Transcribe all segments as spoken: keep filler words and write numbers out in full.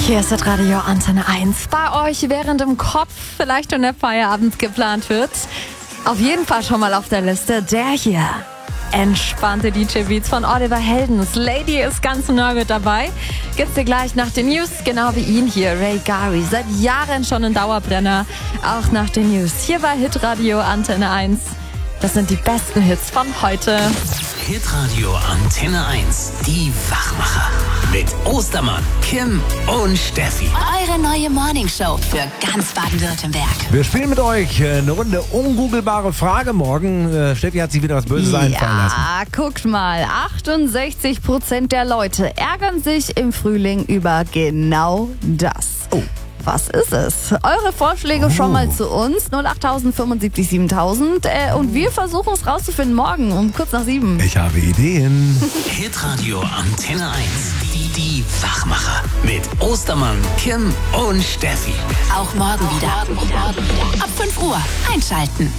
Hier ist das Radio Antenne eins. Bei euch, während im Kopf vielleicht schon der Feierabend geplant wird. Auf jeden Fall schon mal auf der Liste der hier. Entspannte D J-Beats von Oliver Heldens. Lady ist ganz neu mit dabei. Gibt's dir gleich nach den News, genau wie ihn hier, Ray Gary. Seit Jahren schon ein Dauerbrenner, auch nach den News. Hier bei Hitradio Antenne eins. Das sind die besten Hits von heute. Hitradio Antenne eins, die Wachmacher. Mit Ostermann, Kim und Steffi. Eure neue Morningshow für ganz Baden-Württemberg. Wir spielen mit euch eine Runde ungoogelbare Frage morgen. Äh, Steffi hat sich wieder was Böses ja, einfallen lassen. Ja, guckt mal. achtundsechzig Prozent der Leute ärgern sich im Frühling über genau das. Oh. Was ist es? Eure Vorschläge oh. schon mal zu uns. null acht fünfundsiebzig siebentausend. Äh, und wir versuchen es rauszufinden morgen um kurz nach sieben. Ich habe Ideen. Hitradio Antenne eins. Die, die Wachmacher. Mit Ostermann, Kim und Steffi. Auch morgen wieder. Ab fünf Uhr einschalten.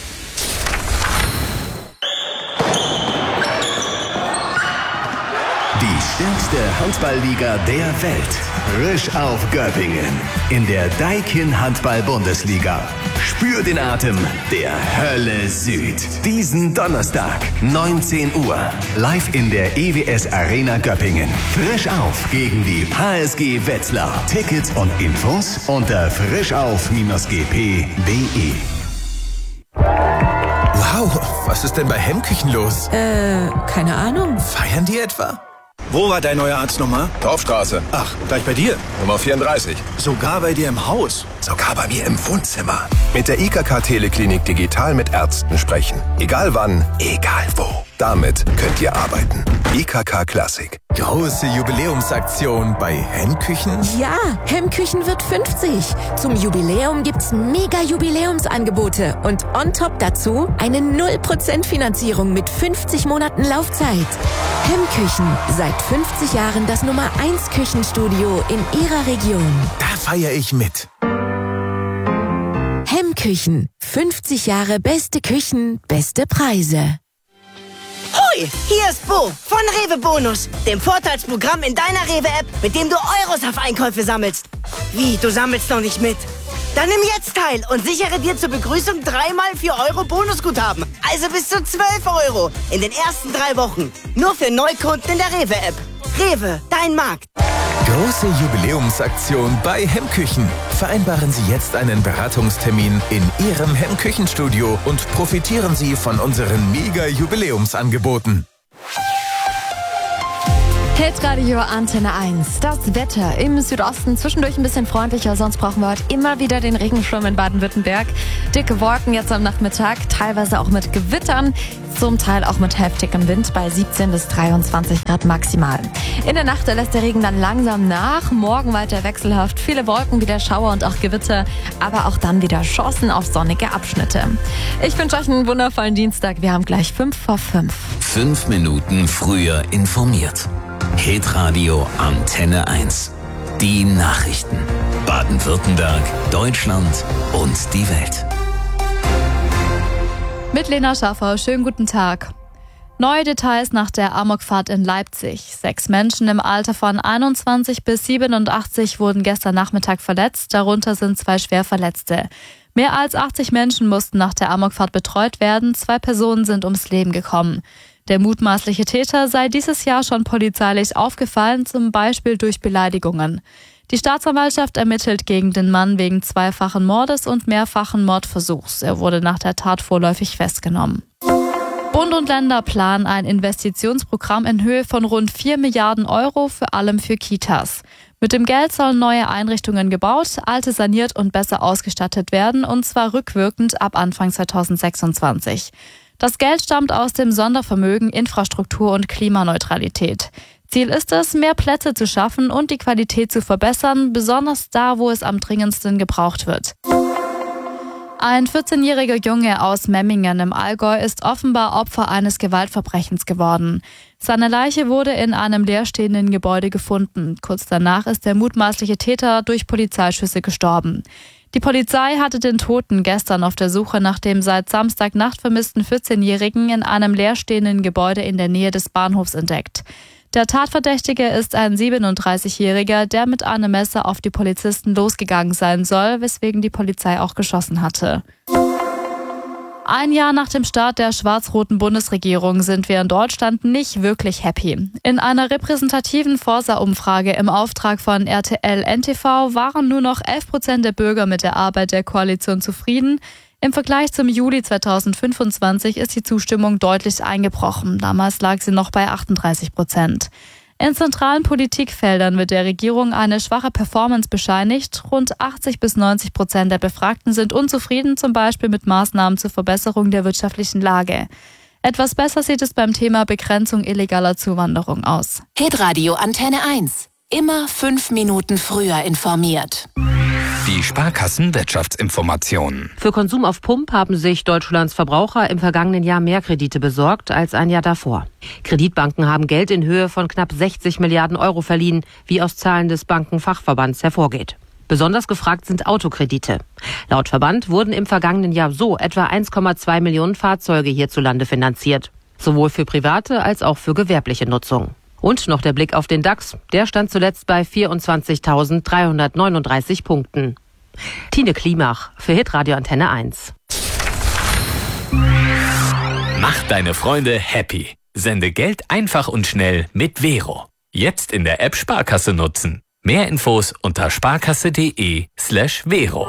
Die stärkste Handballliga der Welt. Frisch auf Göppingen. In der Daikin Handball-Bundesliga. Spür den Atem der Hölle Süd. Diesen Donnerstag, neunzehn Uhr. Live in der E W S Arena Göppingen. Frisch auf gegen die H S G Wetzlar. Tickets und Infos unter frischauf Bindestrich g p punkt d e. Wow, was ist denn bei Hemmküchen los? Äh, keine Ahnung. Feiern die etwa? Wo war dein neuer Arzt nochmal? Dorfstraße. Ach, gleich bei dir? Nummer vierunddreißig. Sogar bei dir im Haus? Sogar bei mir im Wohnzimmer. Mit der I K K Teleklinik digital mit Ärzten sprechen. Egal wann, egal wo. Damit könnt ihr arbeiten. I K K Klassik. Große Jubiläumsaktion bei Hemmküchen? Ja, Hemmküchen wird fünfzig. Zum Jubiläum gibt's mega Jubiläumsangebote. Und on top dazu eine null Prozent Finanzierung mit fünfzig Monaten Laufzeit. Hemmküchen, seit fünfzig Jahren das Nummer eins Küchenstudio in ihrer Region. Da feiere ich mit. Hemmküchen, fünfzig Jahre beste Küchen, beste Preise. Hoi, hier ist Bo von Rewe Bonus, dem Vorteilsprogramm in deiner Rewe-App, mit dem du Euros auf Einkäufe sammelst. Wie, du sammelst noch nicht mit? Dann nimm jetzt teil und sichere dir zur Begrüßung dreimal vier Euro Bonusguthaben. Also bis zu zwölf Euro in den ersten drei Wochen. Nur für Neukunden in der Rewe-App. Rewe, dein Markt. Große Jubiläumsaktion bei Hemmküchen. Vereinbaren Sie jetzt einen Beratungstermin in Ihrem Hemmküchenstudio und profitieren Sie von unseren Mega-Jubiläumsangeboten. Hitradio Antenne eins. Das Wetter im Südosten zwischendurch ein bisschen freundlicher, sonst brauchen wir heute immer wieder den Regenschirm in Baden-Württemberg. Dicke Wolken jetzt am Nachmittag, teilweise auch mit Gewittern, zum Teil auch mit heftigem Wind bei siebzehn bis dreiundzwanzig Grad maximal. In der Nacht lässt der Regen dann langsam nach, morgen weiter wechselhaft, viele Wolken, wieder Schauer und auch Gewitter, aber auch dann wieder Chancen auf sonnige Abschnitte. Ich wünsche euch einen wundervollen Dienstag, wir haben gleich fünf vor fünf. Fünf Minuten früher informiert. Hitradio Antenne eins. Die Nachrichten. Baden-Württemberg, Deutschland und die Welt. Mit Lena Schaffer, schönen guten Tag. Neue Details nach der Amokfahrt in Leipzig. Sechs Menschen im Alter von einundzwanzig bis siebenundachtzig wurden gestern Nachmittag verletzt, darunter sind zwei Schwerverletzte. Mehr als achtzig Menschen mussten nach der Amokfahrt betreut werden, zwei Personen sind ums Leben gekommen. Der mutmaßliche Täter sei dieses Jahr schon polizeilich aufgefallen, zum Beispiel durch Beleidigungen. Die Staatsanwaltschaft ermittelt gegen den Mann wegen zweifachen Mordes und mehrfachen Mordversuchs. Er wurde nach der Tat vorläufig festgenommen. Bund und Länder planen ein Investitionsprogramm in Höhe von rund vier Milliarden Euro, vor allem für Kitas. Mit dem Geld sollen neue Einrichtungen gebaut, alte saniert und besser ausgestattet werden, und zwar rückwirkend ab Anfang zweitausendsechsundzwanzig. Das Geld stammt aus dem Sondervermögen Infrastruktur und Klimaneutralität. Ziel ist es, mehr Plätze zu schaffen und die Qualität zu verbessern, besonders da, wo es am dringendsten gebraucht wird. Ein vierzehnjähriger Junge aus Memmingen im Allgäu ist offenbar Opfer eines Gewaltverbrechens geworden. Seine Leiche wurde in einem leerstehenden Gebäude gefunden. Kurz danach ist der mutmaßliche Täter durch Polizeischüsse gestorben. Die Polizei hatte den Toten gestern auf der Suche nach dem seit Samstagnacht vermissten vierzehnjährigen in einem leerstehenden Gebäude in der Nähe des Bahnhofs entdeckt. Der Tatverdächtige ist ein siebenunddreißigjähriger, der mit einem Messer auf die Polizisten losgegangen sein soll, weswegen die Polizei auch geschossen hatte. Ein Jahr nach dem Start der schwarz-roten Bundesregierung sind wir in Deutschland nicht wirklich happy. In einer repräsentativen Forsa-Umfrage im Auftrag von R T L N T V waren nur noch elf Prozent der Bürger mit der Arbeit der Koalition zufrieden. Im Vergleich zum Juli zweitausendfünfundzwanzig ist die Zustimmung deutlich eingebrochen. Damals lag sie noch bei achtunddreißig Prozent. In zentralen Politikfeldern wird der Regierung eine schwache Performance bescheinigt. Rund achtzig bis neunzig Prozent der Befragten sind unzufrieden, zum Beispiel mit Maßnahmen zur Verbesserung der wirtschaftlichen Lage. Etwas besser sieht es beim Thema Begrenzung illegaler Zuwanderung aus. Hitradio Antenne eins. Immer fünf Minuten früher informiert. Die Sparkassen-Wirtschaftsinformationen. Für Konsum auf Pump haben sich Deutschlands Verbraucher im vergangenen Jahr mehr Kredite besorgt als ein Jahr davor. Kreditbanken haben Geld in Höhe von knapp sechzig Milliarden Euro verliehen, wie aus Zahlen des Bankenfachverbands hervorgeht. Besonders gefragt sind Autokredite. Laut Verband wurden im vergangenen Jahr so etwa eins Komma zwei Millionen Fahrzeuge hierzulande finanziert. Sowohl für private als auch für gewerbliche Nutzung. Und noch der Blick auf den DAX. Der stand zuletzt bei vierundzwanzigtausenddreihundertneununddreißig Punkten. Tine Klimach für Hitradio Antenne eins. Mach deine Freunde happy. Sende Geld einfach und schnell mit Vero. Jetzt in der App Sparkasse nutzen. Mehr Infos unter sparkasse.de slash Vero.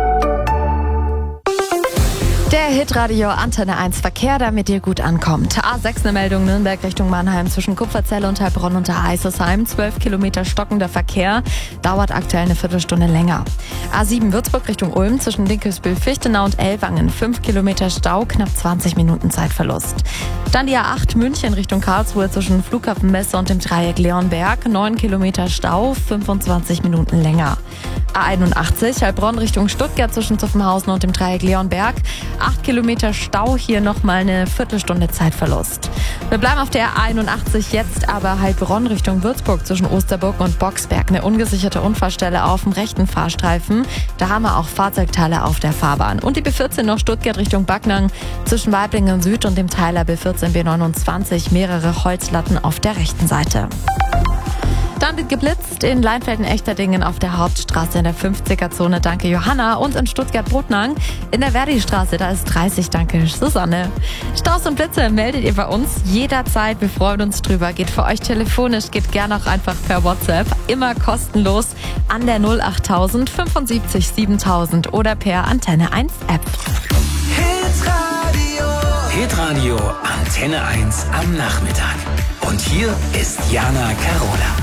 Der Hitradio Antenne eins Verkehr, damit ihr gut ankommt. A sechs eine Meldung Nürnberg Richtung Mannheim zwischen Kupferzelle und Heilbronn und Heißesheim. zwölf Kilometer stockender Verkehr, dauert aktuell eine Viertelstunde länger. A sieben Würzburg Richtung Ulm zwischen Dinkelsbühl-Fichtenau und Ellwangen. fünf Kilometer Stau, knapp zwanzig Minuten Zeitverlust. Dann die A acht München Richtung Karlsruhe zwischen Flughafen Messe und dem Dreieck Leonberg. neun Kilometer Stau, fünfundzwanzig Minuten länger. A einundachtzig Heilbronn Richtung Stuttgart zwischen Zuffenhausen und dem Dreieck Leonberg. acht Kilometer Stau, hier nochmal eine Viertelstunde Zeitverlust. Wir bleiben auf der A einundachtzig jetzt, aber Heilbronn Richtung Würzburg zwischen Osterburg und Boxberg. Eine ungesicherte Unfallstelle auf dem rechten Fahrstreifen. Da haben wir auch Fahrzeugteile auf der Fahrbahn. Und die B vierzehn noch Stuttgart Richtung Backnang zwischen Weiblingen Süd und dem Teiler B vierzehn B neunundzwanzig. Mehrere Holzlatten auf der rechten Seite. Dann wird geblitzt in Leinfelden-Echterdingen auf der Hauptstraße in der fünfziger-Zone, danke Johanna. Und in Stuttgart-Botnang in der Verdi-Straße, da ist dreißig, danke Susanne. Staus und Blitze meldet ihr bei uns jederzeit, wir freuen uns drüber. Geht für euch telefonisch, geht gerne auch einfach per WhatsApp, immer kostenlos an der null achttausend fünfundsiebzig siebentausend oder per Antenne eins App. Hitradio. Hitradio Antenne eins am Nachmittag. Und hier ist Jana Carola.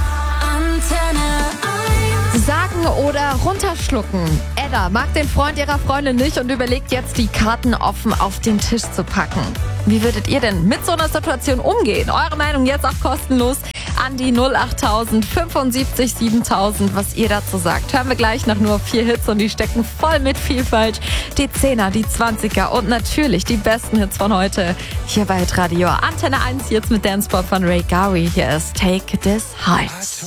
Sagen oder runterschlucken. Edda mag den Freund ihrer Freundin nicht und überlegt jetzt, die Karten offen auf den Tisch zu packen. Wie würdet ihr denn mit so einer Situation umgehen? Eure Meinung jetzt auch kostenlos an die null achttausend fünfundsiebzig siebentausend, was ihr dazu sagt. Hören wir gleich nach nur vier Hits und die stecken voll mit Vielfalt. Die Zehner, die Zwanziger und natürlich die besten Hits von heute. Hier bei Hitradio Antenne eins, jetzt mit Dancepop von Ray Gowrie. Hier ist Take This Heart.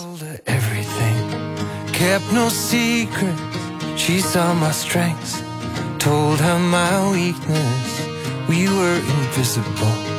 Kept no secret, she saw my strengths, told her my weakness, we were invisible.